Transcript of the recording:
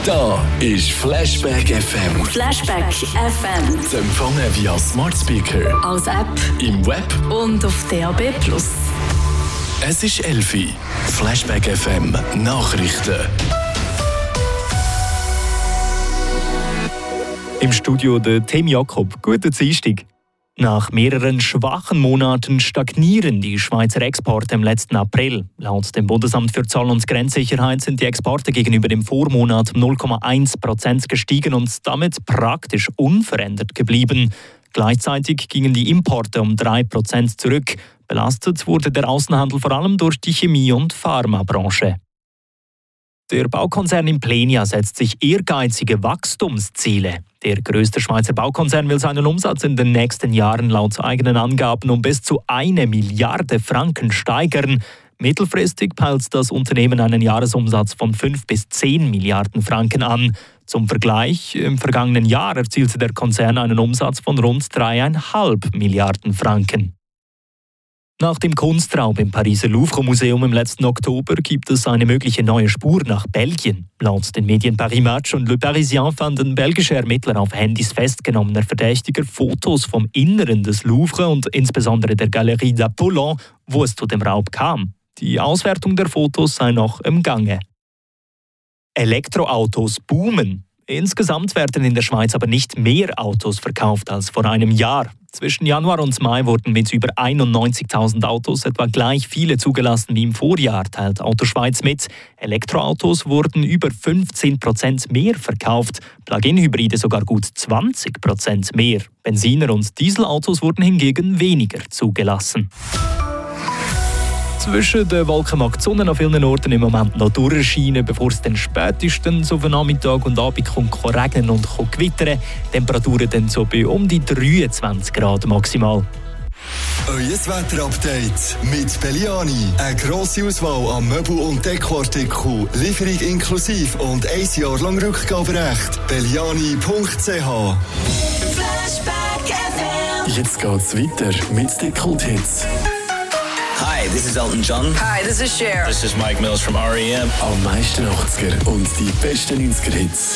Da ist Flashback FM. Flashback FM. Zu empfangen via Smart Speaker, Als App im Web. und auf DAB+. Es ist 11 Uhr. Flashback FM Nachrichten. Im Studio der Tim Jakob. Guten Dienstag. Nach mehreren schwachen Monaten stagnieren die Schweizer Exporte im letzten April. Laut dem Bundesamt für Zoll- und Grenzsicherheit sind die Exporte gegenüber dem Vormonat um 0,1% gestiegen und damit praktisch unverändert geblieben. Gleichzeitig gingen die Importe um 3% zurück. Belastet wurde der Außenhandel vor allem durch die Chemie- und Pharmabranche. Der Baukonzern Implenia setzt sich ehrgeizige Wachstumsziele. Der grösste Schweizer Baukonzern will seinen Umsatz in den nächsten Jahren laut eigenen Angaben um bis zu 1 Milliarde Franken steigern. Mittelfristig peilt das Unternehmen einen Jahresumsatz von 5 bis 10 Milliarden Franken an. Zum Vergleich, im vergangenen Jahr erzielte der Konzern einen Umsatz von rund 3,5 Milliarden Franken. Nach dem Kunstraub im Pariser Louvre-Museum im letzten Oktober gibt es eine mögliche neue Spur nach Belgien. Laut den Medien Paris Match und Le Parisien fanden belgische Ermittler auf Handys festgenommener Verdächtiger Fotos vom Inneren des Louvre und insbesondere der Galerie d'Apollon, wo es zu dem Raub kam. Die Auswertung der Fotos sei noch im Gange. Elektroautos boomen. Insgesamt werden in der Schweiz aber nicht mehr Autos verkauft als vor einem Jahr. Zwischen Januar und Mai wurden mit über 91.000 Autos etwa gleich viele zugelassen wie im Vorjahr, teilt Autoschweiz mit. Elektroautos wurden über 15% mehr verkauft, Plug-in-Hybride sogar gut 20% mehr. Benziner- und Dieselautos wurden hingegen weniger zugelassen. Zwischen den Wolken mag die Sonne an vielen Orten im Moment noch durchscheinen, bevor es dann spätestens auf Nachmittag und Abend kommt regnen und gewittern. Temperaturen dann so bei um die 23 Grad maximal. Euer Wetterupdate mit Belliani. Eine grosse Auswahl an Möbel- und Dekoartikeln, Lieferung inklusive und 1 Jahr lang Rückgaberecht. Belliani.ch. Flashback FM. Jetzt geht's weiter mit den Kulthits. Hi, this is Elton John. Hi, this is Cher. This is Mike Mills from R.E.M. Am meisten 80er und die besten 90er Hits.